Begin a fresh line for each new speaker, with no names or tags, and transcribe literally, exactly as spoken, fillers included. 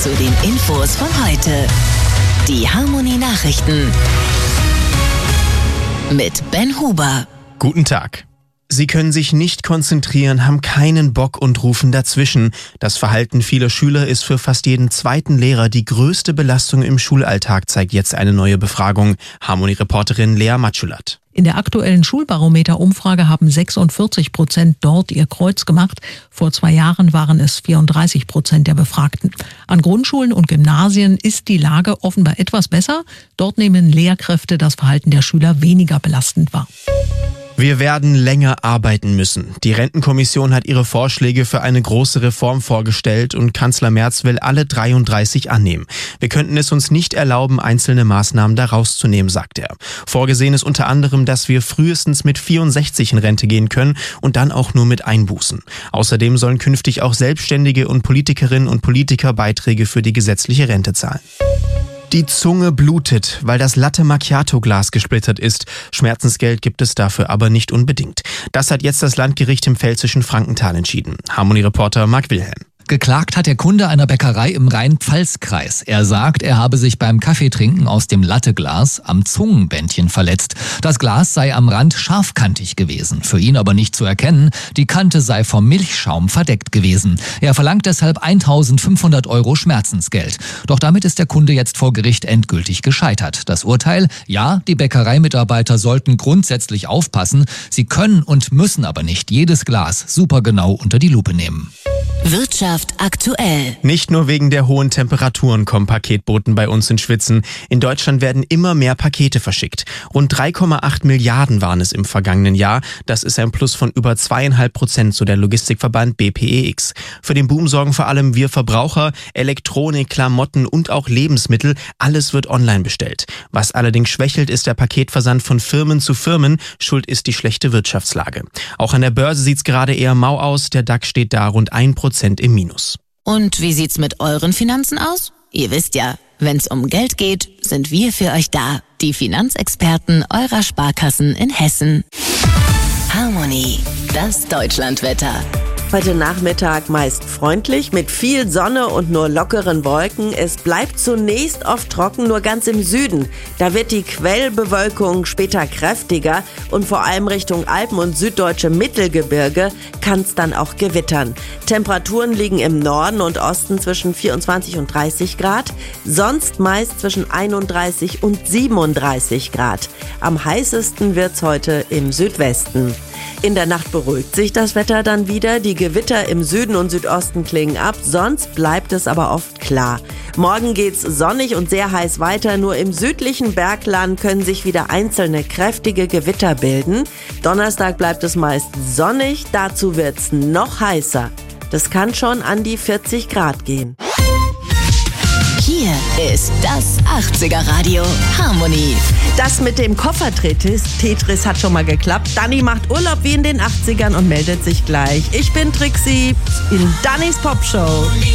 zu den Infos von heute. Die Harmony Nachrichten mit Ben Huber.
Guten Tag. Sie können sich nicht konzentrieren, haben keinen Bock und rufen dazwischen. Das Verhalten vieler Schüler ist für fast jeden zweiten Lehrer die größte Belastung im Schulalltag, zeigt jetzt eine neue Befragung. Harmony-Reporterin Lea Matschulat.
In der aktuellen Schulbarometer-Umfrage haben sechsundvierzig Prozent dort ihr Kreuz gemacht. Vor zwei Jahren waren es vierunddreißig Prozent der Befragten. An Grundschulen und Gymnasien ist die Lage offenbar etwas besser. Dort nehmen Lehrkräfte das Verhalten der Schüler weniger belastend wahr.
Wir werden länger arbeiten müssen. Die Rentenkommission hat ihre Vorschläge für eine große Reform vorgestellt und Kanzler Merz will alle dreiunddreißig annehmen. Wir könnten es uns nicht erlauben, einzelne Maßnahmen da rauszunehmen, sagt er. Vorgesehen ist unter anderem, dass wir frühestens mit vierundsechzig in Rente gehen können und dann auch nur mit Einbußen. Außerdem sollen künftig auch Selbstständige und Politikerinnen und Politiker Beiträge für die gesetzliche Rente zahlen. Die Zunge blutet, weil das Latte Macchiato Glas gesplittert ist. Schmerzensgeld gibt es dafür aber nicht unbedingt. Das hat jetzt das Landgericht im pfälzischen Frankenthal entschieden. Harmony-Reporter Marc Wilhelm.
Geklagt hat der Kunde einer Bäckerei im Rhein-Pfalz-Kreis. Er sagt, er habe sich beim Kaffeetrinken aus dem Latteglas am Zungenbändchen verletzt. Das Glas sei am Rand scharfkantig gewesen, für ihn aber nicht zu erkennen. Die Kante sei vom Milchschaum verdeckt gewesen. Er verlangt deshalb eintausendfünfhundert Euro Schmerzensgeld. Doch damit ist der Kunde jetzt vor Gericht endgültig gescheitert. Das Urteil? Ja, die Bäckereimitarbeiter sollten grundsätzlich aufpassen. Sie können und müssen aber nicht jedes Glas supergenau unter die Lupe nehmen.
Wirtschaft aktuell.
Nicht nur wegen der hohen Temperaturen kommen Paketboten bei uns in Schwitzen. In Deutschland werden immer mehr Pakete verschickt. Rund drei Komma acht Milliarden waren es im vergangenen Jahr. Das ist ein Plus von über zweieinhalb Prozent, so der Logistikverband B P E X. Für den Boom sorgen vor allem wir Verbraucher. Elektronik, Klamotten und auch Lebensmittel. Alles wird online bestellt. Was allerdings schwächelt, ist der Paketversand von Firmen zu Firmen. Schuld ist die schlechte Wirtschaftslage. Auch an der Börse sieht's gerade eher mau aus. Der DAX steht da rund ein Prozent im Minus.
Und wie sieht's mit euren Finanzen aus? Ihr wisst ja, wenn's um Geld geht, sind wir für euch da. Die Finanzexperten eurer Sparkassen in Hessen. Harmony, das Deutschlandwetter.
Heute Nachmittag meist freundlich, mit viel Sonne und nur lockeren Wolken. Es bleibt zunächst oft trocken, nur ganz im Süden. Da wird die Quellbewölkung später kräftiger und vor allem Richtung Alpen und süddeutsche Mittelgebirge kann es dann auch gewittern. Temperaturen liegen im Norden und Osten zwischen vierundzwanzig und dreißig Grad, sonst meist zwischen einunddreißig und siebenunddreißig Grad. Am heißesten wird's heute im Südwesten. In der Nacht beruhigt sich das Wetter dann wieder. Die Gewitter im Süden und Südosten klingen ab, sonst bleibt es aber oft klar. Morgen geht's sonnig und sehr heiß weiter. Nur im südlichen Bergland können sich wieder einzelne kräftige Gewitter bilden. Donnerstag bleibt es meist sonnig, dazu wird's noch heißer. Das kann schon an die vierzig Grad gehen.
Hier ist das achtziger Radio Harmony.
Das mit dem Koffer-Tetris Tetris hat schon mal geklappt. Dani macht Urlaub wie in den achtzigern und meldet sich gleich. Ich bin Trixie in Dannys Popshow.